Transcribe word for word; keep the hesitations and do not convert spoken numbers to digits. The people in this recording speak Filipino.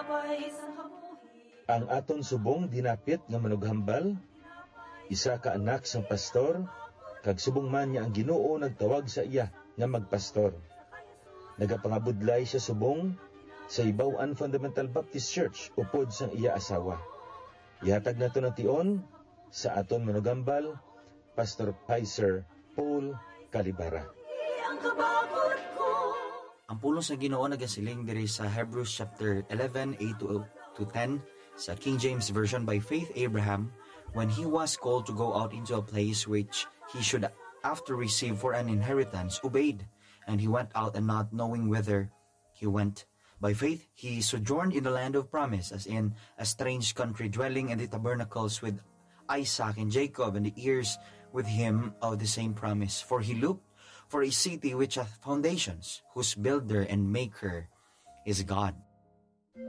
Ang aton subong dinapit nga manughambal, isa ka anak sang pastor, kag subong man niya ang Ginoo nagtawag sa iya nga magpastor. Nagapangabudlay siya subong sa Ibaw-an Fundamental Baptist Church upod sang iya asawa. Ihatag nato ng tion sa aton manughambal, Pastor Pizer Paul Calibara. Ang pulong sa Ginoo nagasiling diri sa Hebrews chapter eleven, eight to ten sa King James Version. By faith Abraham, when he was called to go out into a place which he should after receive for an inheritance, obeyed, and he went out and not knowing whither he went. By faith he sojourned in the land of promise, as in a strange country, dwelling in the tabernacles with Isaac and Jacob, and the heirs with him of the same promise. For he looked for a city which hath foundations, whose builder and maker is God.